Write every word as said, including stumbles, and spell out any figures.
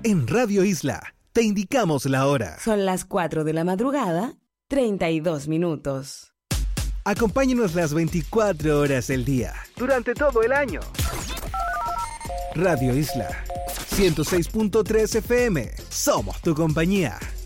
En Radio Isla te indicamos la hora. Son las cuatro de la madrugada, treinta y dos minutos. Acompáñenos las veinticuatro horas del día, durante todo el año. Radio Isla, ciento seis punto tres F M. Somos tu compañía.